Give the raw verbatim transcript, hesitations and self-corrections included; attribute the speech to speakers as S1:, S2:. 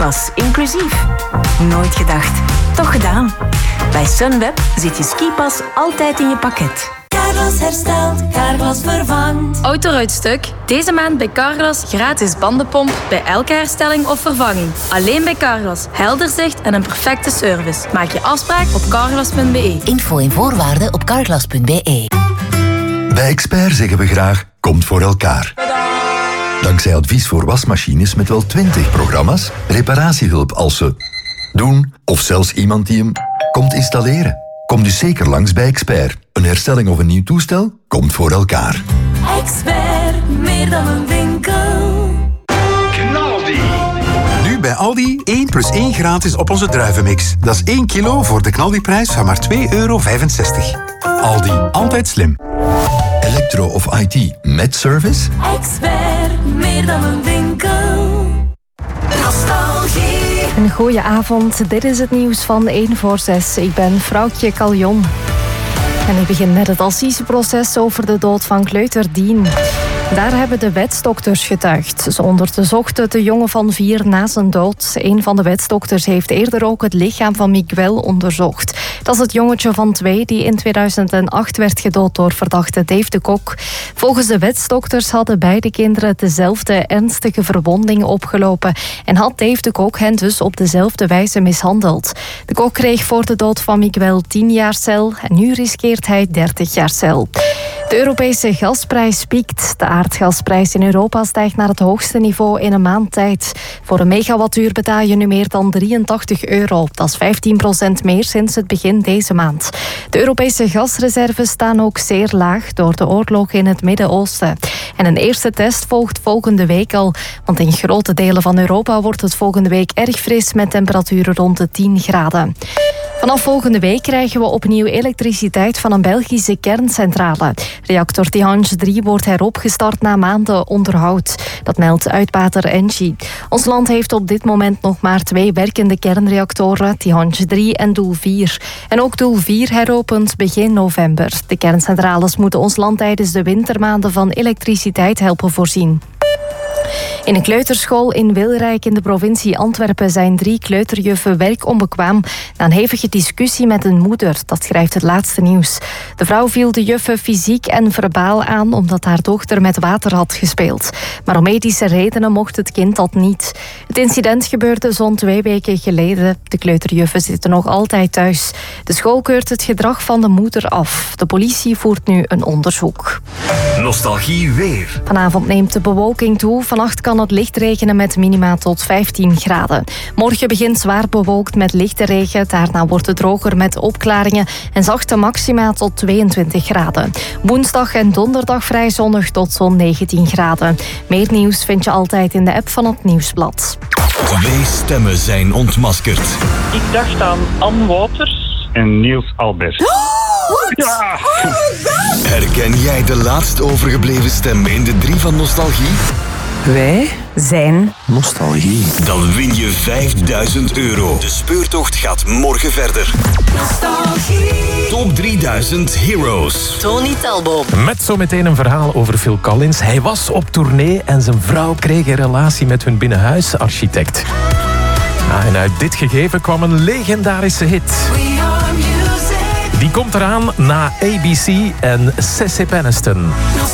S1: Skipas inclusief. Nooit gedacht, toch gedaan. Bij Sunweb zit je skipas altijd in je pakket.
S2: Carglass herstelt, Carglass vervangt.
S3: Autoruitstuk. Deze maand bij Carglass gratis bandenpomp bij elke herstelling of vervanging. Alleen bij Carglass. Helder zicht en een perfecte service. Maak je afspraak op carglass punt b e.
S4: Info en voorwaarden op carglass punt b e.
S5: Bij Expert zeggen we graag, komt voor elkaar. Dankzij advies voor wasmachines met wel twintig programma's, reparatiehulp als ze doen, of zelfs iemand die hem komt installeren. Kom dus zeker langs bij Expert. Een herstelling of een nieuw toestel komt voor elkaar.
S2: Expert, meer dan een winkel.
S6: Knaldi. Nu bij Aldi één plus één gratis op onze druivenmix. Dat is één kilo voor de Knaldi-prijs van maar twee euro vijfenzestig. Aldi, altijd slim.
S5: Elektro of I T met service?
S2: Expert, meer dan een winkel. Nostalgie.
S7: Een goeie avond, dit is het nieuws van één voor zes. Ik ben Vrouwtje Caljon. En ik begin met het assiseproces over de dood van kleuter Dien. Daar hebben de wetsdokters getuigd. Ze onderzochten de jongen van vier na zijn dood. Een van de wetsdokters heeft eerder ook het lichaam van Miguel onderzocht. Dat is het jongetje van twee die in tweeduizend acht werd gedood door verdachte Dave de Kok. Volgens de wetsdokters hadden beide kinderen dezelfde ernstige verwonding opgelopen en had Dave de Kok hen dus op dezelfde wijze mishandeld. De Kok kreeg voor de dood van Miguel tien jaar cel en nu riskeert hij dertig jaar cel. De Europese gasprijs piekt. De aardgasprijs in Europa stijgt naar het hoogste niveau in een maand tijd. Voor een megawattuur betaal je nu meer dan drieëntachtig euro. Dat is vijftien procent meer sinds het begin deze maand. De Europese gasreserves staan ook zeer laag door de oorlog in het Midden-Oosten. En een eerste test volgt volgende week al. Want in grote delen van Europa wordt het volgende week erg fris met temperaturen rond de tien graden. Vanaf volgende week krijgen we opnieuw elektriciteit van een Belgische kerncentrale. Reactor Tihange drie wordt heropgestart na maanden onderhoud. Dat meldt uitbater Engie. Ons land heeft op dit moment nog maar twee werkende kernreactoren, Tihange drie en Doel vier. En ook Doel vier heropent begin november. De kerncentrales moeten ons land tijdens de wintermaanden van elektriciteit helpen voorzien. In een kleuterschool in Wilrijk in de provincie Antwerpen zijn drie kleuterjuffen werkonbekwaam na een hevige discussie met een moeder. Dat schrijft het laatste nieuws. De vrouw viel de juffen fysiek en verbaal aan omdat haar dochter met water had gespeeld. Maar om medische redenen mocht het kind dat niet. Het incident gebeurde zo'n twee weken geleden. De kleuterjuffen zitten nog altijd thuis. De school keurt het gedrag van de moeder af. De politie voert nu een onderzoek.
S8: Nostalgie weer.
S7: Vanavond neemt de bewolking toe. Vannacht kan het licht regenen met minima tot vijftien graden. Morgen begint zwaar bewolkt met lichte regen. Daarna wordt het droger met opklaringen en zachte maxima tot tweeëntwintig graden. Woensdag en donderdag vrij zonnig tot zo'n negentien graden. Meer nieuws vind je altijd in de app van het Nieuwsblad.
S8: Twee stemmen zijn ontmaskerd.
S9: Ik dacht aan Anne Wouters en Niels Albert.
S8: Ja. Herken jij de laatst overgebleven stem in de drie van Nostalgie?
S1: Wij zijn
S8: Nostalgie. Dan win je vijfduizend euro. De speurtocht gaat morgen verder.
S2: Nostalgie.
S8: Top drieduizend Heroes.
S4: Tony Talbot.
S10: Met zometeen een verhaal over Phil Collins. Hij was op tournee en zijn vrouw kreeg een relatie met hun binnenhuisarchitect. Ah, en uit dit gegeven kwam een legendarische hit. Die komt eraan na A B C en Ceci Peniston.